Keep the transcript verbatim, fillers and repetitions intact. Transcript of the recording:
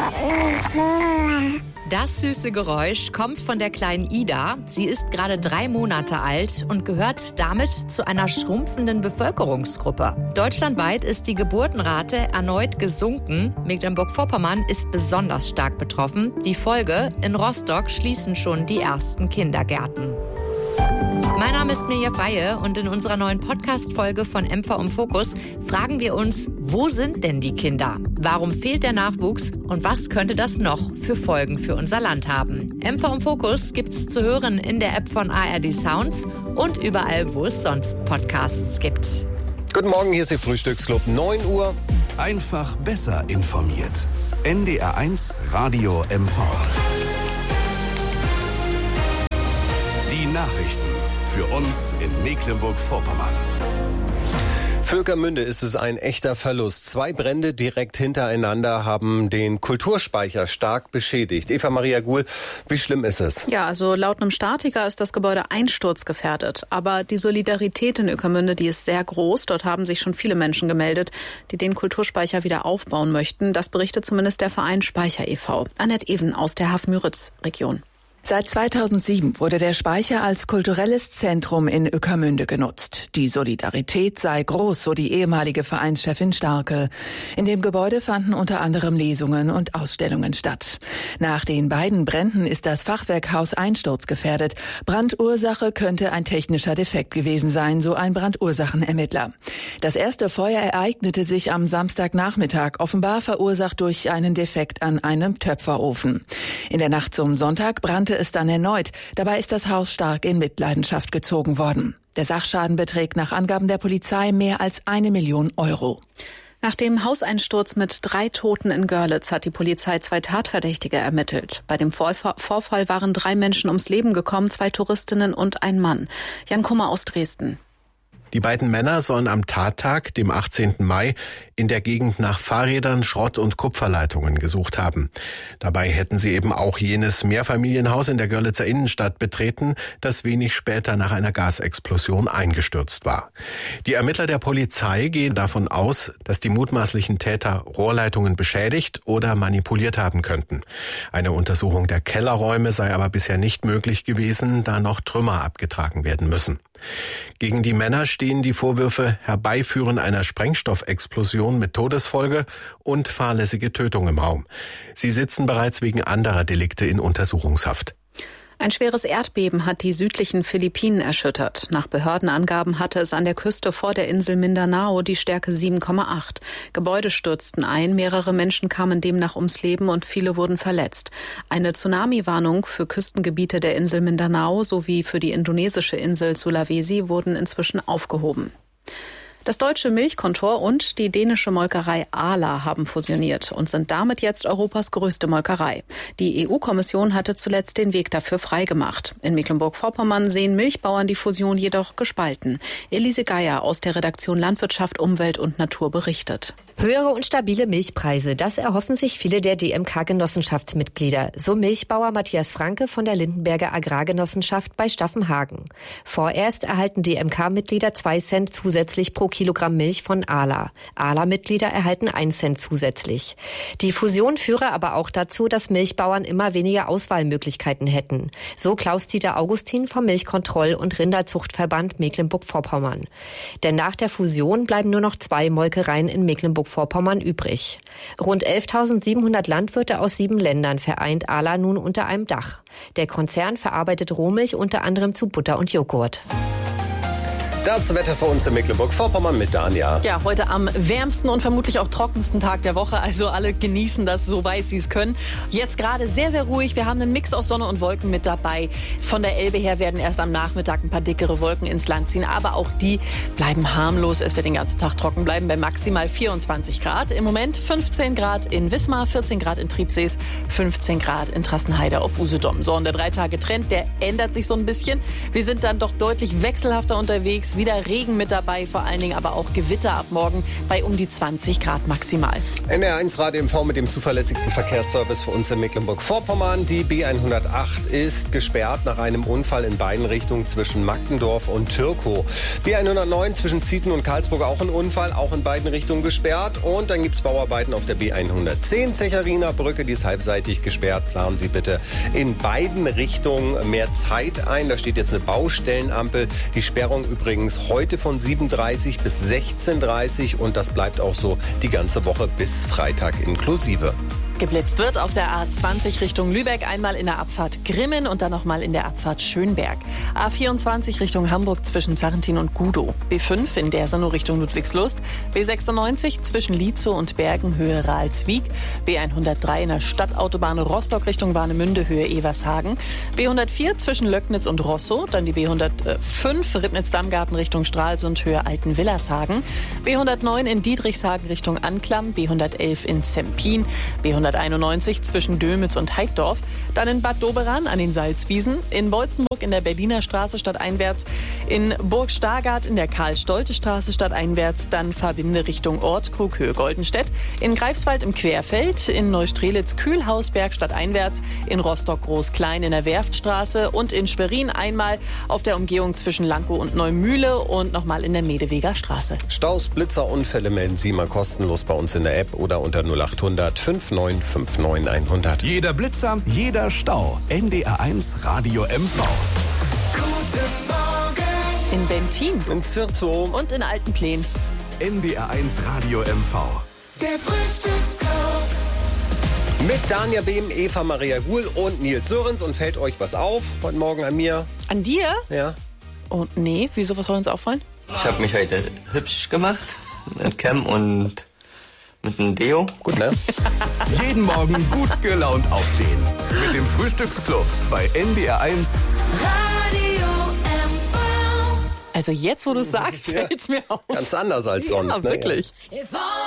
Das süße Geräusch kommt von der kleinen Ida. Sie ist gerade drei Monate alt und gehört damit zu einer schrumpfenden Bevölkerungsgruppe. Deutschlandweit ist die Geburtenrate erneut gesunken. Mecklenburg-Vorpommern ist besonders stark betroffen. Die Folge: in Rostock schließen schon die ersten Kindergärten. Mein Name ist Mirja Freie und in unserer neuen Podcast-Folge von M V im Fokus fragen wir uns, wo sind denn die Kinder? Warum fehlt der Nachwuchs? Und was könnte das noch für Folgen für unser Land haben? M V im Fokus gibt's zu hören in der App von A R D Sounds und überall, wo es sonst Podcasts gibt. Guten Morgen, hier ist Ihr Frühstücksclub, neun Uhr. Einfach besser informiert. N D R eins Radio M V. Die Nachrichten für uns in Mecklenburg-Vorpommern. Völkermünde ist es ein echter Verlust. Zwei Brände direkt hintereinander haben den Kulturspeicher stark beschädigt. Eva Maria Guhl, wie schlimm ist es? Ja, also laut einem Statiker ist das Gebäude einsturzgefährdet. Aber die Solidarität in Ueckermünde, die ist sehr groß. Dort haben sich schon viele Menschen gemeldet, die den Kulturspeicher wieder aufbauen möchten. Das berichtet zumindest der Verein Speicher e V Annette Even aus der Haff-Müritz-Region. Seit zweitausendsieben wurde der Speicher als kulturelles Zentrum in Ueckermünde genutzt. Die Solidarität sei groß, so die ehemalige Vereinschefin Starke. In dem Gebäude fanden unter anderem Lesungen und Ausstellungen statt. Nach den beiden Bränden ist das Fachwerkhaus einsturzgefährdet. Brandursache könnte ein technischer Defekt gewesen sein, so ein Brandursachenermittler. Das erste Feuer ereignete sich am Samstagnachmittag, offenbar verursacht durch einen Defekt an einem Töpferofen. In der Nacht zum Sonntag brannte es dann erneut. Dabei ist das Haus stark in Mitleidenschaft gezogen worden. Der Sachschaden beträgt nach Angaben der Polizei mehr als eine Million Euro. Nach dem Hauseinsturz mit drei Toten in Görlitz hat die Polizei zwei Tatverdächtige ermittelt. Bei dem Vorfall waren drei Menschen ums Leben gekommen, zwei Touristinnen und ein Mann. Jan Kummer aus Dresden. Die beiden Männer sollen am Tattag, dem achtzehnten Mai, in der Gegend nach Fahrrädern, Schrott- und Kupferleitungen gesucht haben. Dabei hätten sie eben auch jenes Mehrfamilienhaus in der Görlitzer Innenstadt betreten, das wenig später nach einer Gasexplosion eingestürzt war. Die Ermittler der Polizei gehen davon aus, dass die mutmaßlichen Täter Rohrleitungen beschädigt oder manipuliert haben könnten. Eine Untersuchung der Kellerräume sei aber bisher nicht möglich gewesen, da noch Trümmer abgetragen werden müssen. Gegen die Männer stehen die Vorwürfe Herbeiführen einer Sprengstoffexplosion mit Todesfolge und fahrlässige Tötung im Raum. Sie sitzen bereits wegen anderer Delikte in Untersuchungshaft. Ein schweres Erdbeben hat die südlichen Philippinen erschüttert. Nach Behördenangaben hatte es an der Küste vor der Insel Mindanao die Stärke sieben Komma acht. Gebäude stürzten ein, mehrere Menschen kamen demnach ums Leben und viele wurden verletzt. Eine Tsunami-Warnung für Küstengebiete der Insel Mindanao sowie für die indonesische Insel Sulawesi wurden inzwischen aufgehoben. Das deutsche Milchkontor und die dänische Molkerei Arla haben fusioniert und sind damit jetzt Europas größte Molkerei. Die E U-Kommission hatte zuletzt den Weg dafür freigemacht. In Mecklenburg-Vorpommern sehen Milchbauern die Fusion jedoch gespalten. Elise Geier aus der Redaktion Landwirtschaft, Umwelt und Natur berichtet. Höhere und stabile Milchpreise, das erhoffen sich viele der D M K-Genossenschaftsmitglieder. So Milchbauer Matthias Franke von der Lindenberger Agrargenossenschaft bei Staffenhagen. Vorerst erhalten D M K-Mitglieder zwei Cent zusätzlich pro Kilogramm Milch von Arla. Arla-Mitglieder erhalten ein Cent zusätzlich. Die Fusion führe aber auch dazu, dass Milchbauern immer weniger Auswahlmöglichkeiten hätten. So Klaus-Dieter Augustin vom Milchkontroll- und Rinderzuchtverband Mecklenburg-Vorpommern. Denn nach der Fusion bleiben nur noch zwei Molkereien in Mecklenburg-Vorpommern übrig. Rund elftausendsiebenhundert Landwirte aus sieben Ländern vereint Arla nun unter einem Dach. Der Konzern verarbeitet Rohmilch unter anderem zu Butter und Joghurt. Das Wetter für uns in Mecklenburg-Vorpommern mit Dania. Ja, heute am wärmsten und vermutlich auch trockensten Tag der Woche. Also alle genießen das, soweit sie es können. Jetzt gerade sehr, sehr ruhig. Wir haben einen Mix aus Sonne und Wolken mit dabei. Von der Elbe her werden erst am Nachmittag ein paar dickere Wolken ins Land ziehen. Aber auch die bleiben harmlos. Es wird den ganzen Tag trocken bleiben bei maximal vierundzwanzig Grad. Im Moment fünfzehn Grad in Wismar, vierzehn Grad in Triebsees, fünfzehn Grad in Trassenheide auf Usedom. So, und der Drei-Tage-Trend, der ändert sich so ein bisschen. Wir sind dann doch deutlich wechselhafter unterwegs. unterwegs. Wieder Regen mit dabei, vor allen Dingen aber auch Gewitter ab morgen bei um die zwanzig Grad maximal. N D R eins Radio M V mit dem zuverlässigsten Verkehrsservice für uns in Mecklenburg-Vorpommern. Die B hundertacht ist gesperrt nach einem Unfall in beiden Richtungen zwischen Magdendorf und Türkow. B hundertneun zwischen Zieten und Karlsburg auch ein Unfall, auch in beiden Richtungen gesperrt. Und dann gibt es Bauarbeiten auf der B hundertzehn Zechariner Brücke, die ist halbseitig gesperrt. Planen Sie bitte in beiden Richtungen mehr Zeit ein. Da steht jetzt eine Baustellenampel. Die Sperrung übrigens heute von sieben Uhr dreißig bis sechzehn Uhr dreißig und das bleibt auch so die ganze Woche bis Freitag inklusive. Geblitzt wird auf der A zwanzig Richtung Lübeck, einmal in der Abfahrt Grimmen und dann nochmal in der Abfahrt Schönberg. A vierundzwanzig Richtung Hamburg zwischen Sarrentin und Gudow. B fünf in Dersenow Richtung Ludwigslust. B sechsundneunzig zwischen Lietzow und Bergen Höhe Ralswiek. B hundertdrei in der Stadtautobahn Rostock Richtung Warnemünde Höhe Evershagen. B hundertvier zwischen Löcknitz und Rosso. Dann die B hundertfünf Ribnitz-Dammgarten Richtung Stralsund Höhe Altenwillershagen. B hundertneun in Dietrichshagen Richtung Anklam. B hundertelf in Zempin. B hunderteinundneunzig zwischen Dömitz und Heidorf, dann in Bad Doberan an den Salzwiesen, in Beutzenburg in der Berliner Straße stadteinwärts, in Burg Stargard in der Karl-Stolte-Straße stadteinwärts, dann Verbinde Richtung Ortskrug Höhe Goldenstedt, in Greifswald im Querfeld, in Neustrelitz Kühlhausberg stadteinwärts, in Rostock Groß-Klein in der Werftstraße und in Schwerin einmal auf der Umgehung zwischen Lankow und Neumühle und nochmal in der Medeweger Straße. Staus, Blitzer, Unfälle melden Sie mal kostenlos bei uns in der App oder unter null acht hundert fünf neun fünf neun hundert. Jeder Blitzer, jeder Stau. N D R eins Radio M V. Guten Morgen. In Bentin. In Zirzow. Und in Altenplen. N D R eins Radio M V. Der Frühstücksclub. Mit Danja Behm, Eva Maria Guhl und Nils Sörens. Und fällt euch was auf heute Morgen an mir? An dir? Ja. Oh nee, wieso, was soll uns auffallen? Ich habe mich heute hübsch gemacht mit Cam und mit einem Deo. Gut, ne? Jeden Morgen gut gelaunt aufstehen. Mit dem Frühstücksclub bei N D R eins Radio M V. Also jetzt, wo du es sagst, Ja. fällt's mir auf. Ganz anders als sonst, Ja, ne? wirklich. If all